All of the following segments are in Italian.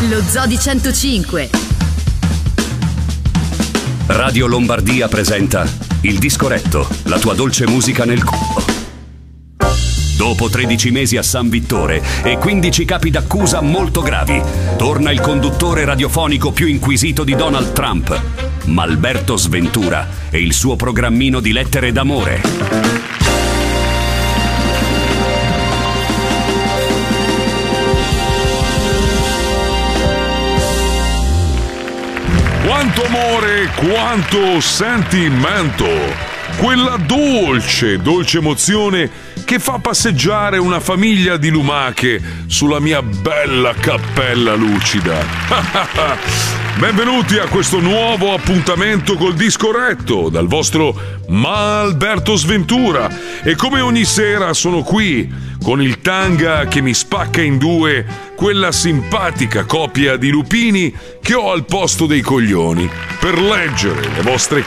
Lo Zoo di 105. Radio Lombardia presenta Il Discoretto, la tua dolce musica nel culo. Dopo 13 mesi a San Vittore e 15 capi d'accusa molto gravi, torna il conduttore radiofonico più inquisito di Donald Trump, Malberto Sventura, e il suo programmino di lettere d'amore. Quanto amore, quanto sentimento, quella dolce emozione che fa passeggiare una famiglia di lumache sulla mia bella cappella lucida. Benvenuti a questo nuovo appuntamento col Discoretto dal vostro Malberto Sventura, e come ogni sera sono qui con il tanga che mi spacca in due quella simpatica coppia di lupini che ho al posto dei coglioni per leggere le vostre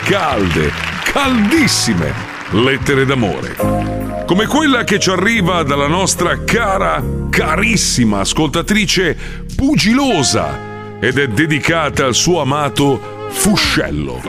caldissime lettere d'amore, come quella che ci arriva dalla nostra carissima ascoltatrice pugilosa, ed è dedicata al suo amato Fuscello.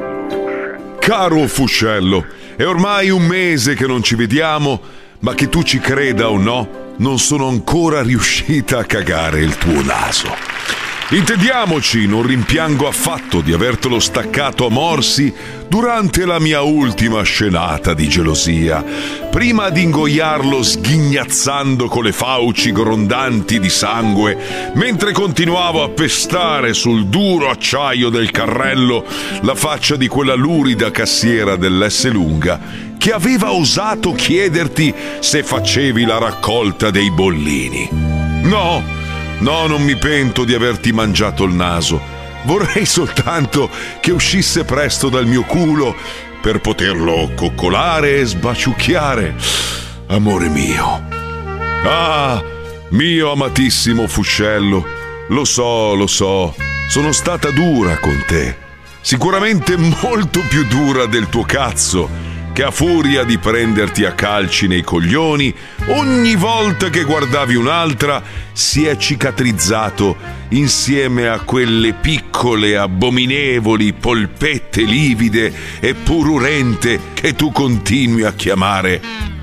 Caro Fuscello, è ormai un mese che non ci vediamo, ma che tu ci creda o no, non sono ancora riuscita a cagare il tuo naso. Intendiamoci, non rimpiango affatto di avertelo staccato a morsi durante la mia ultima scenata di gelosia, prima di ingoiarlo sghignazzando con le fauci grondanti di sangue, mentre continuavo a pestare sul duro acciaio del carrello la faccia di quella lurida cassiera dell'Esselunga che aveva osato chiederti se facevi la raccolta dei bollini. No, non mi pento di averti mangiato il naso. Vorrei soltanto che uscisse presto dal mio culo per poterlo coccolare e sbaciucchiare. Amore mio. Ah, mio amatissimo Fuscello, lo so, sono stata dura con te. Sicuramente molto più dura del tuo cazzo, che a furia di prenderti a calci nei coglioni ogni volta che guardavi un'altra si è cicatrizzato insieme a quelle piccole abominevoli polpette livide e purulente che tu continui a chiamare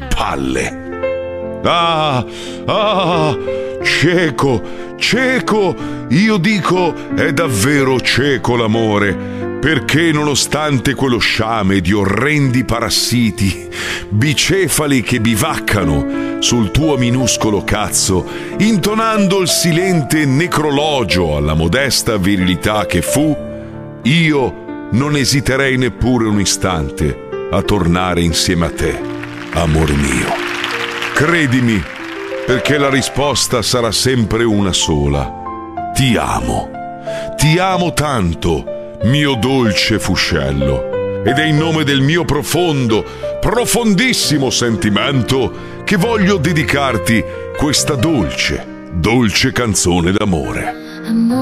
palle. Ah, cieco, io dico è davvero cieco l'amore, perché nonostante quello sciame di orrendi parassiti, bicefali che bivaccano sul tuo minuscolo cazzo, intonando il silente necrologio alla modesta virilità che fu, io non esiterei neppure un istante a tornare insieme a te, amore mio. Credimi, perché la risposta sarà sempre una sola. Ti amo tanto, mio dolce Fuscello, ed è in nome del mio profondissimo sentimento che voglio dedicarti questa dolce canzone d'amore.